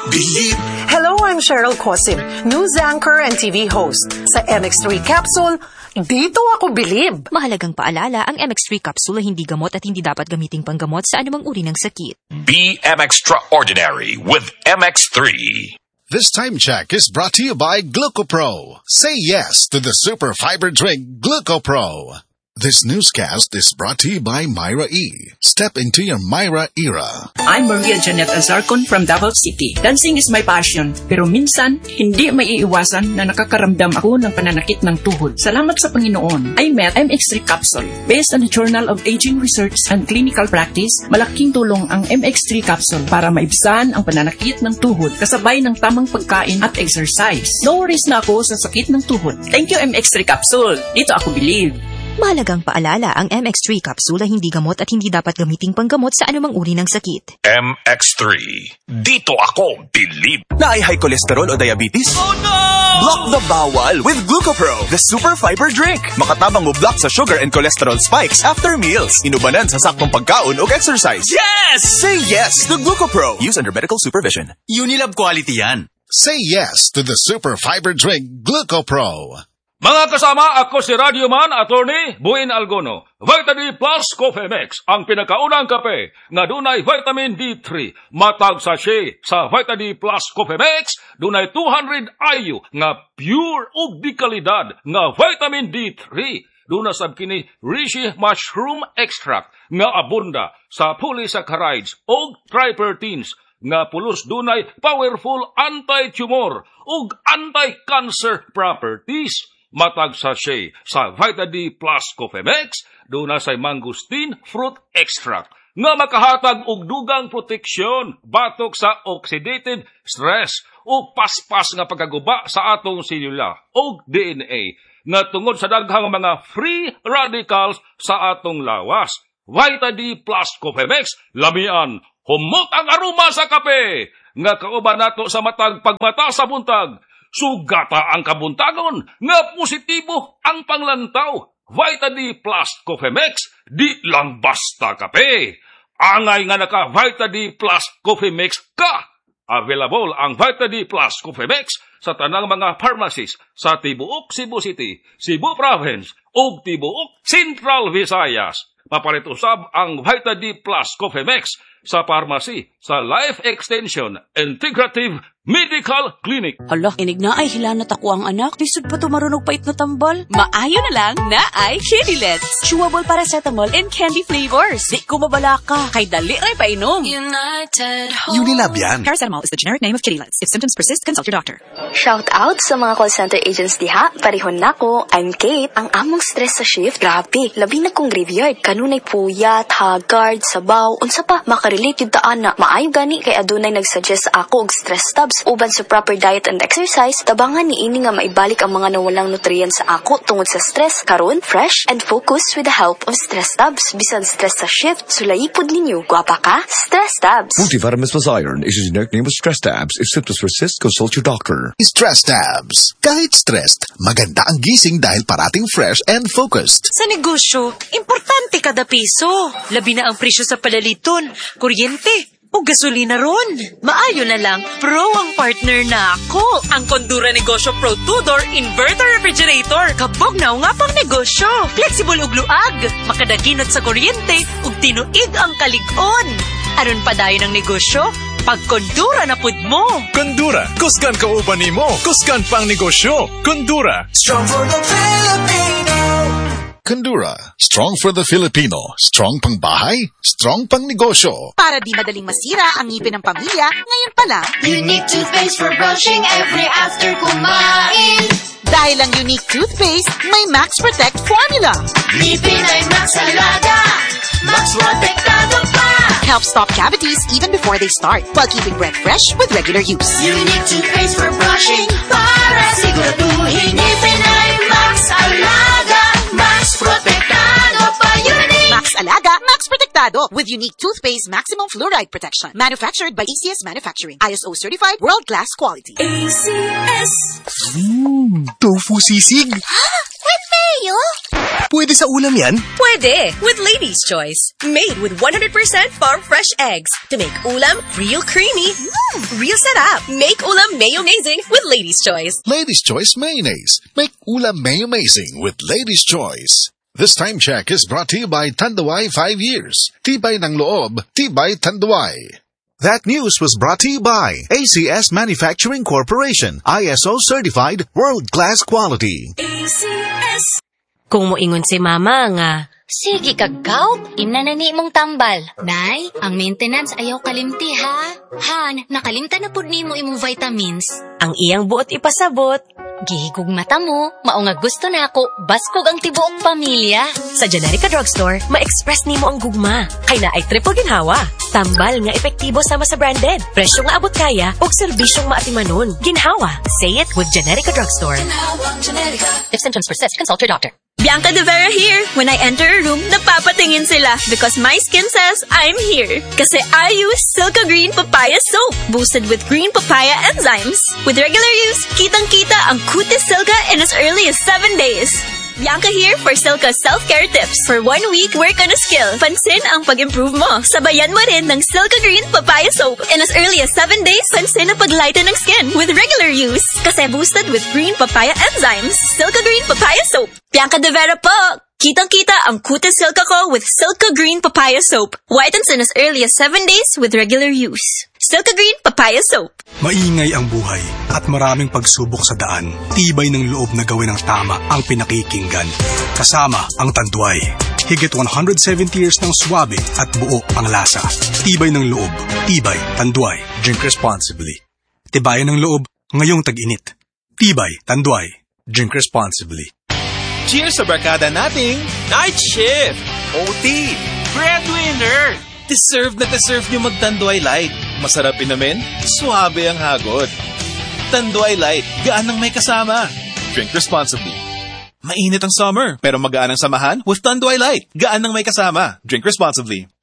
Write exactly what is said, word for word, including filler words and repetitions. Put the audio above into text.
Believe. Hello, I'm Cheryl Cosim, news anchor and T V host. Sa M X three Capsule, dito ako bilib. Mahalagang paalala, ang M X three Capsule ay hindi gamot at hindi dapat gamiting panggamot sa anumang uri ng sakit. Be M Extraordinary with M X three. This time check is brought to you by GlucoPro. Say yes to the super fiber drink GlucoPro. This newscast is brought to you by Myra E. Step into your Myra era. I'm Maria Janet Azarcon from Davao City. Dancing is my passion, pero minsan, hindi maiiwasan na nakakaramdam ako ng pananakit ng tuhod. Salamat sa Panginoon, I met M X three Capsule. Based on the Journal of Aging Research and Clinical Practice, malaking tulong ang M X three Capsule para maibsan ang pananakit ng tuhod kasabay ng tamang pagkain at exercise. No worries na ako sa sakit ng tuhod. Thank you, M X three Capsule. Dito ako believe. Mahalagang paalala, ang M X three Capsule ay hindi gamot at hindi dapat gamiting panggamot sa anumang uri ng sakit. M X three. Dito ako believe. Na ay high cholesterol o diabetes? Oh no! Block the bawal with GlucoPro, the super fiber drink. Makatabang mo block sa sugar and cholesterol spikes after meals. Inubanan sa saktong pagkaon o exercise. Yes! Say yes to GlucoPro. Use under medical supervision. Unilab quality yan. Say yes to the super fiber drink GlucoPro. Mga kasama, ako si Radioman Attorney Buin Algono. Vitamin Plus Coffee Mix, ang pinakaunang kape nga dunay vitamin D three. Matag sachet sa Vitamin Plus Coffee Mix, dunay two hundred I U nga pure ug di kalidad nga vitamin D three. Duna sab kini reishi mushroom extract nga abunda sa polysaccharides ug tripertines nga pulos dunay powerful anti-tumor ug anti-cancer properties. Matag sachet sa Vita D Plus Coffee Mix, doon na say mangosteen fruit extract, nga makahatag og dugang proteksyon batok sa oxidative stress o paspas nga pagkaguba sa atong selula o D N A, nga tungod sa daghang mga free radicals sa atong lawas. Vita D Plus Coffee Mix, lamian, humot ang aroma sa kape, nga kauban nato sa matag pagmata sa buntag. Sugata ang kabuntagon, nga positibo ang panglantaw. Vita D Plus Coffee Mix, di lang basta kape. Angay nga naka Vita D Plus Coffee Mix ka. Available ang Vita D Plus Coffee Mix sa tanang mga pharmacies sa tibuok Cebu City, Cebu Province, ug tibuok Central Visayas. Papalit usab ang Vita D Plus Coffee Mix sa pharmacy sa Life Extension Integrative Medical Clinic. Hala, inig na ay hilanat ako ang anak. Lisod pa tumarunog pait na tambal. Maayo na lang na ay Kidilets. Chewable paracetamol and candy flavors. Di ko mabala ka. Kay dali ray painom. United Home. Unilab yan. Paracetamol is the generic name of Kidilets. If symptoms persist, consult your doctor. Shout out sa mga call center agents diha. Parihon nako. I'm Kate. Ang among stress sa shift, grabe. Labi na kong graveyard. Kanunay puyat, haggard, sabaw. Unsa pa, makarelate yung taan na maayo gani kay adunay nagsuggest ako og stress tabs. Uban sa proper diet and exercise, tabangan ni ini nga maibalik ang mga nawalang nutrients sa ako tungod sa stress. Karon, fresh and focused with the help of stress tabs. Bisan stress sa shift, sulaipod ninyo. Guwapa ka? Stress tabs. Multivitamins plus iron is a generic name of stress tabs. If symptoms persist, consult your doctor. Stress tabs. Kahit stressed, maganda ang gising dahil parating fresh and focused. Sa negosyo, importante kada piso. Labi na ang presyo sa palaliton, kuryente, o gasolina ron. Maayo na lang, Pro ang partner na ako. Ang Condura Negosyo Pro two-door Inverter Refrigerator. Kabog na nga pang negosyo. Flexible ug luag. Makadaginot sa kuryente ug tinuig ang kalig-on. Aron pa dayon ang negosyo, pag Condura na pud mo. Condura, kusgan kauban nimo. Kusgan pang negosyo. Condura. Strong for the Filipino. Condura, strong for the Filipino. Strong pang bahay, strong pang negosyo. Para di madaling masira ang ngipin ng pamilya, ngayon pa lang. Unique toothpaste for brushing every after kumain. Dahil ang unique toothpaste, may Max Protect formula. Ngipin ay Max Alaga, Max Protectado pa. Helps stop cavities even before they start, while keeping breath fresh with regular use. Unique toothpaste for brushing, para siguraduhin ngipin ay Max Alaga, Max Protectado pa. Unique Max Alaga, Max Protectado with unique toothpaste maximum fluoride protection. Manufactured by A C S Manufacturing. I S O certified, world-class quality. A C S. Mmm, tofu sisig. With mayo? Pwede sa ulam yan? Pwede, with Lady's Choice. Made with one hundred percent farm fresh eggs to make ulam real creamy, mm, real sarap. Make ulam mayo-mazing with Lady's Choice. Lady's Choice Mayonnaise. Make ulam mayo-mazing with Lady's Choice. This time check is brought to you by Tanduay five years. Tibay ng loob, tibay Tanduay. That news was brought to you by A C S Manufacturing Corporation, I S O certified, world-class quality. A C S. Kung moingon si mama nga, sige kagaw, inanani mong tambal. Nay, ang maintenance ayaw kalimti ha. Han, nakalimta na pud nimo imong vitamins. Ang iyang buot ipasabot. Gihigog mata mo, mao nga gusto na ako, baskog ang tibuok pamilya. Sa Generica Drugstore, ma-express nimo ang gugma. Kay na ay triple ginhawa. Tambal nga epektibo sama sa branded. Presyo nga abot kaya, og serbisyong maatimanon. Ginhawa. Say it with Generica Drugstore. Ginhawang Generica. If symptoms persist, consult your doctor. Bianca De Vera here. When I enter a room, napapatingin sila because my skin says I'm here. Kasi I use Silka Green Papaya Soap, boosted with green papaya enzymes. With regular use, kitang-kita ang kutis Silka in as early as seven days. Bianca here for Silka self-care tips. For one week, work on a skill. Pansin ang pag-improve mo. Sabayan mo rin ng Silka Green Papaya Soap. In as early as seven days, pansin ang pag-lighten ng skin with regular use. Kasi boosted with green papaya enzymes. Silka Green Papaya Soap. Bianca De Vera po! Kitang-kita ang kutis Silka ko with Silka Green Papaya Soap. Whitens in as early as seven days with regular use. Silka Green Papaya Soap. Maingay ang buhay at maraming pagsubok sa daan. Tibay ng loob na gawin ng tama ang pinakikinggan. Kasama ang Tanduay. Higit one hundred seventy years ng swabe at buo ang lasa. Tibay ng loob. Tibay Tanduay. Drink responsibly. Tibayan ng loob ngayong tag-init. Tibay Tanduay. Drink responsibly. Cheers sa barkada nating Night Shift! O T! Breadwinner! Deserve na deserve nyo mag-Tanduay Light. Masarap inamin, suabe ang hagod. Tanduay Light, gaan ng may kasama. Drink responsibly. Mainit ang summer, pero magaan ang samahan with Tanduay Light. Gaan ng may kasama. Drink responsibly.